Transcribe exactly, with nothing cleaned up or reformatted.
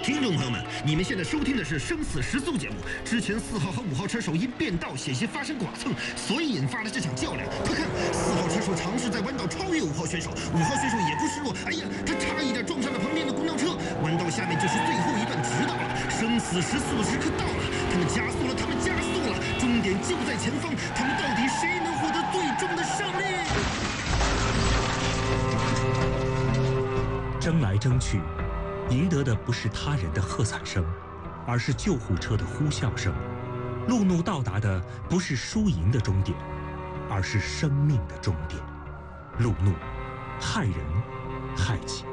听众朋友们，你们现在收听的是《生死时速》节目。之前四号和五号车手因变道险些发生剐蹭，所以引发了这场较量。快看，四号车手尝试在弯道超越五号选手，五号选手也不示弱，哎呀，他差一点撞上了旁边的公交车。弯道下面就是最后一段直道了，生死时速的时刻到了，他们加速了，他们加速了，终点就在前方，他们到底谁能获得最终的胜利？ 争来争去，赢得的不是他人的喝彩声，而是救护车的呼啸声。路怒到达的不是输赢的终点，而是生命的终点。路怒，害人害己。